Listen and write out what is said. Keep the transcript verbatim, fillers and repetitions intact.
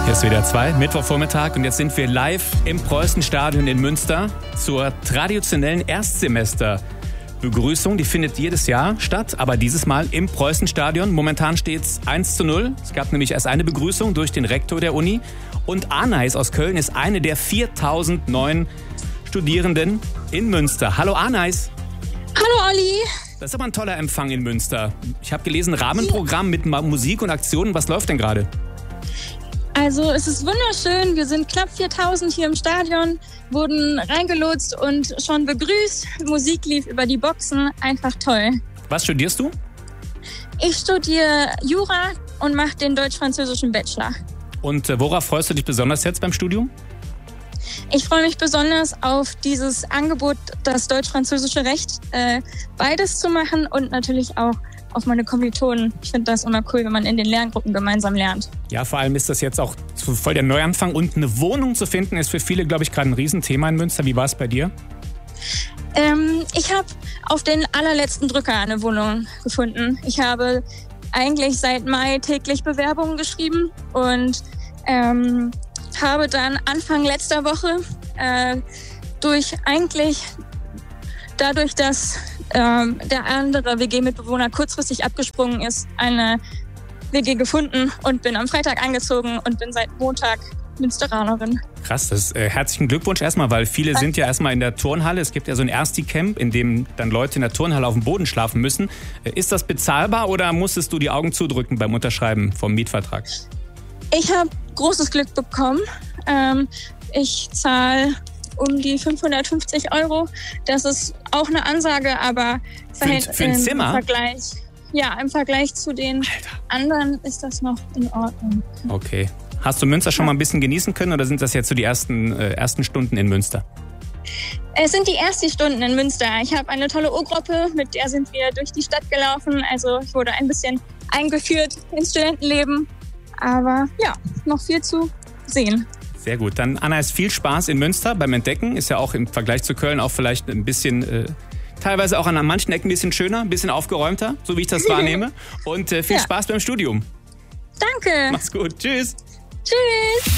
Hier ist W D R zwei, Mittwochvormittag, und jetzt sind wir live im Preußenstadion in Münster zur traditionellen Erstsemester-Begrüßung. Die findet jedes Jahr statt, aber dieses Mal im Preußenstadion. Momentan steht es eins zu null. Es gab nämlich erst eine Begrüßung durch den Rektor der Uni. Und Anais aus Köln ist eine der viertausend neuen Studierenden in Münster. Hallo Anais. Hallo Olli. Das ist aber ein toller Empfang in Münster. Ich habe gelesen, Rahmenprogramm mit Musik und Aktionen. Was läuft denn gerade? Also es ist wunderschön, wir sind knapp viertausend hier im Stadion, wurden reingelotst und schon begrüßt. Musik lief über die Boxen, einfach toll. Was studierst du? Ich studiere Jura und mache den deutsch-französischen Bachelor. Und äh, worauf freust du dich besonders jetzt beim Studium? Ich freue mich besonders auf dieses Angebot, das deutsch-französische Recht, äh, beides zu machen und natürlich auch auf meine Kommilitonen. Ich finde das immer cool, wenn man in den Lerngruppen gemeinsam lernt. Ja, vor allem ist das jetzt auch voll der Neuanfang, und eine Wohnung zu finden ist für viele, glaube ich, gerade ein Riesenthema in Münster. Wie war es bei dir? Ähm, ich habe auf den allerletzten Drücker eine Wohnung gefunden. Ich habe eigentlich seit Mai täglich Bewerbungen geschrieben und ähm, habe dann Anfang letzter Woche äh, durch eigentlich dadurch, dass ähm, der andere W G-Mitbewohner kurzfristig abgesprungen ist, eine W G gefunden und bin am Freitag eingezogen und bin seit Montag Münsteranerin. Krass, das ist, äh, herzlichen Glückwunsch erstmal, weil viele sind ja erstmal in der Turnhalle. Es gibt ja so ein Ersti-Camp, in dem dann Leute in der Turnhalle auf dem Boden schlafen müssen. Äh, ist das bezahlbar oder musstest du die Augen zudrücken beim Unterschreiben vom Mietvertrag? Ich habe großes Glück bekommen. Ähm, ich zahle um die fünfhundertfünfzig Euro. Das ist auch eine Ansage, aber für, für ein im Zimmer? Vergleich, ja, im Vergleich zu den Alter. anderen ist das noch in Ordnung. Okay. Hast du Münster schon mal ein bisschen genießen können oder sind das jetzt so die ersten, äh, ersten Stunden in Münster? Es sind die ersten Stunden in Münster. Ich habe eine tolle O-Gruppe, mit der sind wir durch die Stadt gelaufen. Also ich wurde ein bisschen eingeführt ins Studentenleben. Aber ja, noch viel zu sehen. Sehr gut. Dann, Anais, viel Spaß in Münster beim Entdecken. Ist ja auch im Vergleich zu Köln auch vielleicht ein bisschen, äh, teilweise auch an manchen Ecken ein bisschen schöner, ein bisschen aufgeräumter, so wie ich das wahrnehme. Und äh, viel ja. Spaß beim Studium. Danke. Mach's gut. Tschüss. Tschüss.